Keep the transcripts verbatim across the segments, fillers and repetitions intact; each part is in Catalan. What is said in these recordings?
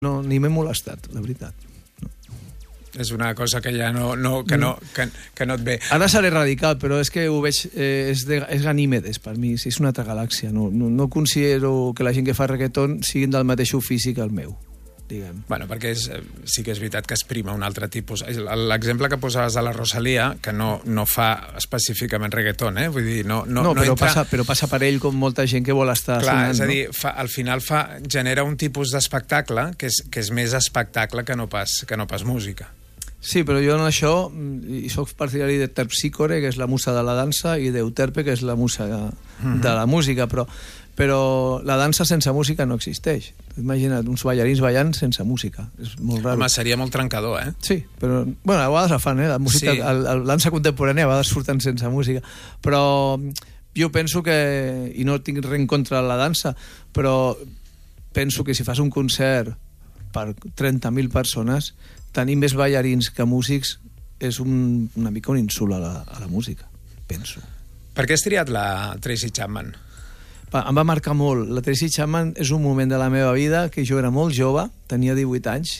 No, ni m'he molestat, la veritat. No. És una cosa que ja no, no, que no, que, que no et ve. Ara seré radical, però és que ho veig... Eh, és, de, és Ganímedes, per mi. És una altra galàxia. No, no, no considero que la gent que fa reggaeton siguin del mateix ofici que el meu, diguem. Bueno, perquè és, sí que és veritat que es prima un altre tipus. L'exemple que posaves de la Rosalia, que no, no fa específicament reggaeton, eh? Vull dir, no, no, no, no però, entra... passa, però passa per ell com molta gent que vol estar Clar, sonant. És a dir, no? fa, al final fa, genera un tipus d'espectacle que, és, que és més espectacle que no pas, que no pas música. Sí, però jo en això i soc partidari de Terpsícore, que és la musa de la dansa, i d'Euterpe, que és la musa de, mm-hmm. de la música, però, però la dansa sense música no existeix. Imagina't, uns ballarins ballant sense música. És molt raro. Home, seria molt trencador, eh? Sí, però... Bueno, a vegades la fan, eh? La música, Sí. el, el, la dansa contemporània a vegades surten sense música. Però jo penso que... I no tinc res en contra de la dansa, però penso que si fas un concert per trenta mil persones, tenir més ballarins que músics és un, una mica un insult a la, a la música, penso. Per què has triat la Tracy Chapman? Va, em va marcar molt. La Tracy Chapman és un moment de la meva vida que jo era molt jove, tenia divuit anys,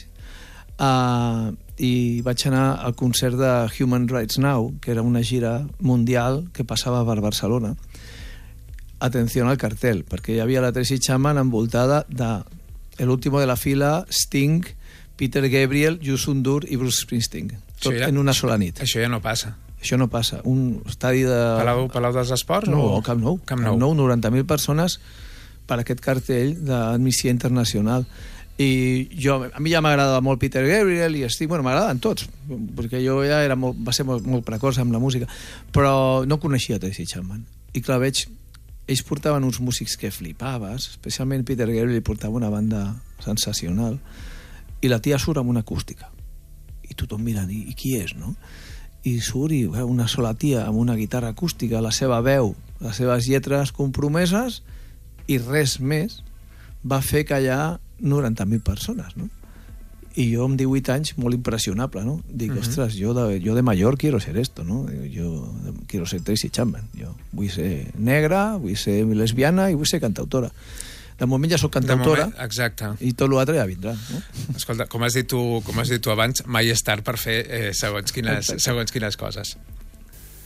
uh, i vaig anar al concert de Human Rights Now, que era una gira mundial que passava per Barcelona. Atenció al cartel, perquè hi havia la Tracy Chapman envoltada de El último de la fila, Sting, Peter Gabriel, Yusun Dur i Bruce Springsteen. Tot ja, en una sola nit. Això ja no passa. Això no passa. Un estadi de... Palau, Palau dels Esports? No, o... Camp Nou. Camp Nou. Camp Nou, noranta mil persones per aquest cartell d'admissió internacional. I jo, a mi ja m'agradava molt Peter Gabriel i Sting, bueno, m'agradaven tots, perquè jo ja era molt, va ser molt, molt precoç amb la música, però no coneixia Tracy Chapman. I clar, veig... Ells portaven uns músics que flipaves, especialment Peter Gabriel portava una banda sensacional, i la tia surt amb una acústica. I tothom mirant, i, i qui és, no? I surt i veu una sola tia amb una guitarra acústica, la seva veu, les seves lletres compromeses, i res més va fer callar noranta mil persones, no? I jo amb divuit anys, molt impressionable, no? Dic, uh-huh. ostres, jo de, jo de mayor quiero ser esto, no? Jo quiero ser Tracy Chapman. Jo vull ser negra, vull ser lesbiana i vull ser cantautora. De moment ja soc cantautora. Moment, exacte. I tot l'altre ja vindrà, no? Escolta, com has dit tu, com has dit tu abans, mai és tard per fer eh, segons, quines, segons quines coses.